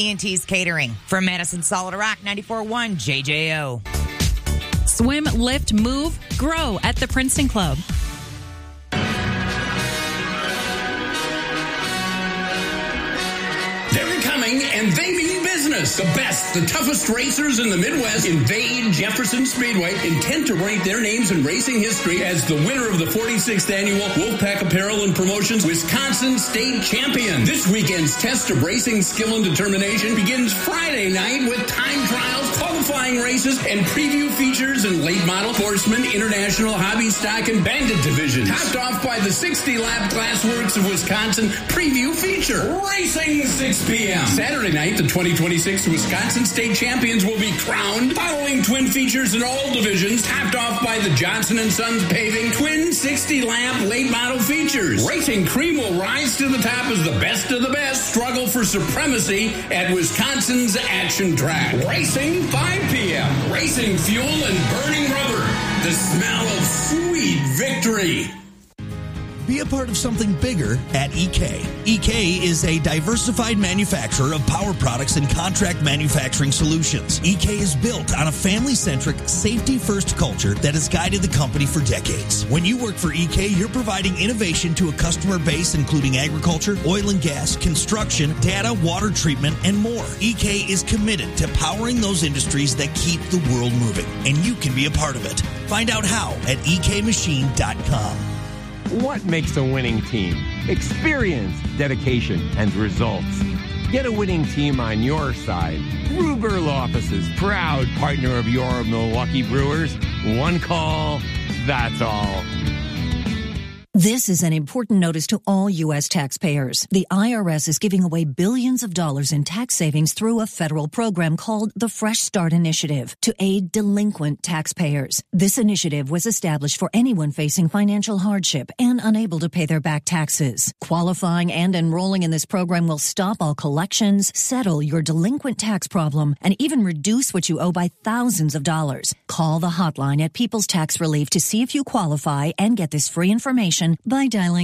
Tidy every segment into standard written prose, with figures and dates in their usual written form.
E&T's Catering. From Madison Solid Rock, 94.1 JJO. Swim, lift, move, grow at the Princeton Club. They're coming, and they mean business. The best, the toughest racers in the Midwest invade Jefferson Speedway, intent to write their names in racing history as the winner of the 46th annual Wolfpack Apparel and Promotions Wisconsin State Champion. This weekend's test of racing skill and determination begins Friday night with time trials, qualifying races, and preview features in late model, horseman, international, hobby, stock, and bandit divisions. Topped off by the 60-lap Glassworks of Wisconsin preview feature. Racing 6 p.m. Saturday night, the 2026 Wisconsin State Champions will be crowned following twin features in all divisions, topped off by the Johnson & Sons Paving twin 60-lap late model features. Racing Cream will rise to the top as the best of the best struggle for supremacy at Wisconsin's Action Track. Racing 5 p.m. Racing fuel and burning rubber. The smell of sweet victory. Be a part of something bigger at EK. EK is a diversified manufacturer of power products and contract manufacturing solutions. EK is built on a family-centric, safety-first culture that has guided the company for decades. When you work for EK, you're providing innovation to a customer base including agriculture, oil and gas, construction, data, water treatment, and more. EK is committed to powering those industries that keep the world moving, and you can be a part of it. Find out how at ekmachine.com. What makes a winning team? Experience, dedication, and results. Get a winning team on your side. Gruber Law Offices, proud partner of your Milwaukee Brewers. One call, that's all. This is an important notice to all U.S. taxpayers. The IRS is giving away billions of dollars in tax savings through a federal program called the Fresh Start Initiative to aid delinquent taxpayers. This initiative was established for anyone facing financial hardship and unable to pay their back taxes. Qualifying and enrolling in this program will stop all collections, settle your delinquent tax problem, and even reduce what you owe by thousands of dollars. Call the hotline at People's Tax Relief to see if you qualify and get this free information by dialing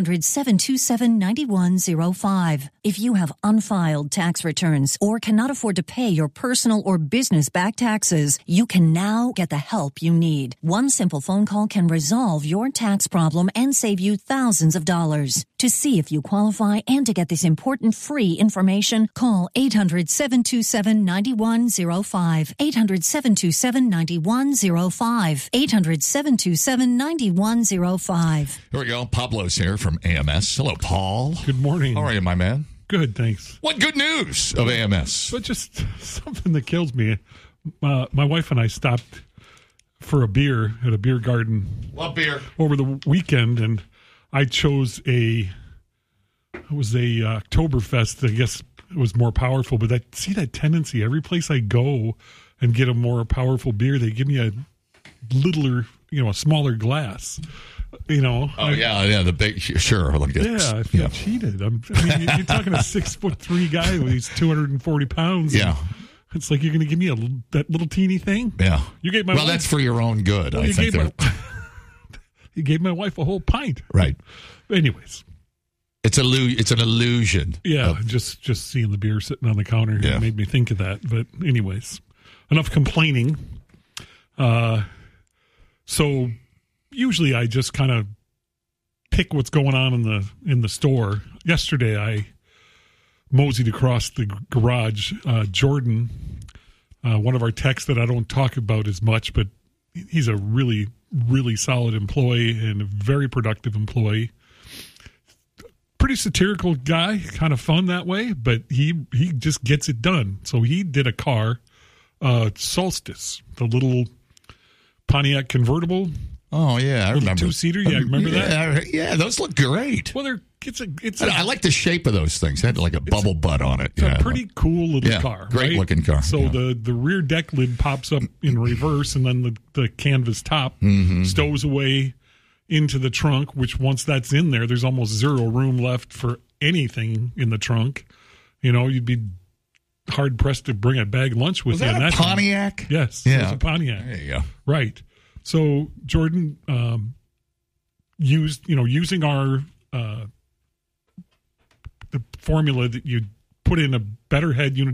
800-727-9105. If you have unfiled tax returns or cannot afford to pay your personal or business back taxes, you can now get the help you need. One simple phone call can resolve your tax problem and save you thousands of dollars. To see if you qualify and to get this important free information, call 800-727-9105. 800-727-9105. 800-727-9105. Here we go. Pablo's here from AMS. Hello, Paul. Good morning. How are you, my man? Good, thanks. What good news of AMS? But just something that kills me. My wife and I stopped for a beer at a beer garden. Love beer. Over the weekend, and I chose it was a Oktoberfest. I guess it was more powerful, but I see that tendency. Every place I go and get a more powerful beer, they give me a littler, a smaller glass. The big, sure. I feel cheated. You're talking a 6'3" guy who's 240 pounds. Yeah. It's like you're going to give me that little teeny thing? Yeah. You gave my wife, that's for your own good, I think. You gave my wife a whole pint. Right. Anyways. It's an illusion. Yeah, just seeing the beer sitting on the counter made me think of that. But anyways, enough complaining. So usually I just kind of pick what's going on in the store. Yesterday I moseyed across the garage. Jordan, one of our techs that I don't talk about as much, but he's a really, really solid employee and a very productive employee. Pretty satirical guy, kind of fun that way, but he just gets it done. So he did a car, Solstice, the little Pontiac convertible. Oh yeah, I remember. 2-seater. Yeah, remember that? Yeah, those look great. Well, I like the shape of those things. It had like a bubble butt on it. It's a pretty cool little car. Great looking car. So the rear deck lid pops up in reverse, and then the canvas top stows away into the trunk, which once that's in there, there's almost zero room left for anything in the trunk. You'd be hard pressed to bring a bag lunch with you. Was that a Pontiac? Time. Yes. Yeah. It was a Pontiac. There you go. Right. So Jordan using our the formula that you put in a better head unit